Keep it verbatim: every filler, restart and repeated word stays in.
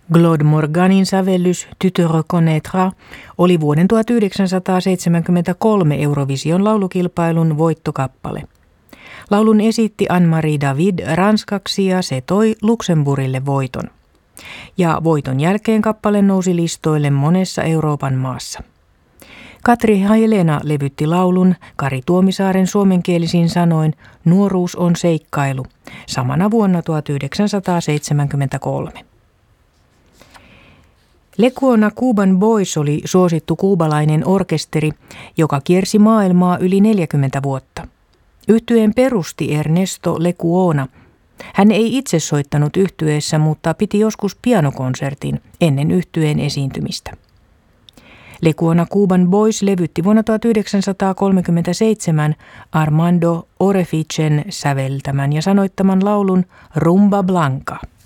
Claude Morganin sävellys Tu te reconnaîtras oli vuoden tuhatyhdeksänsataaseitsemänkymmentäkolme Eurovision laulukilpailun voittokappale. Laulun esitti Anne-Marie David ranskaksi ja se toi Luxemburgille voiton. Ja voiton jälkeen kappale nousi listoille monessa Euroopan maassa. Katri Helena levytti laulun Kari Tuomisaaren suomenkielisin sanoin Nuoruus on seikkailu samana vuonna tuhatyhdeksänsataaseitsemänkymmentäkolme. Lecuona Cuban Boys oli suosittu kuubalainen orkesteri, joka kiersi maailmaa yli neljäkymmentä vuotta. Yhtyeen perusti Ernesto Lecuona. Hän ei itse soittanut yhtyeessä, mutta piti joskus pianokonsertin ennen yhtyeen esiintymistä. Lecuona Cuban Boys levytti vuonna tuhatyhdeksänsataakolmekymmentäseitsemän Armando Oreficen säveltämän ja sanoittaman laulun Rumba Blanca.